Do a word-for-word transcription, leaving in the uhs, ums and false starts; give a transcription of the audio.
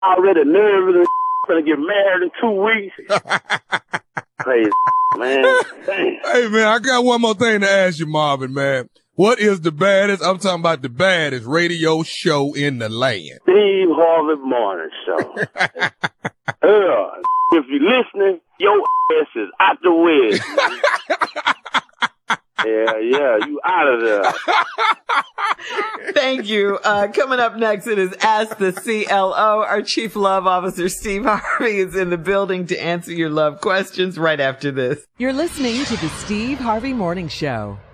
already nervous and gonna get married in two weeks. Crazy, man. Damn. Hey, man, I got one more thing to ask you, Marvin, man. What is the baddest, I'm talking about the baddest radio show in the land? Steve Harvey Morning Show. uh, if you're listening, your ass is out the way. Yeah, yeah, you out of there. Thank you. Uh, coming up next, it is Ask the C L O. Our Chief Love Officer, Steve Harvey, is in the building to answer your love questions right after this. You're listening to the Steve Harvey Morning Show.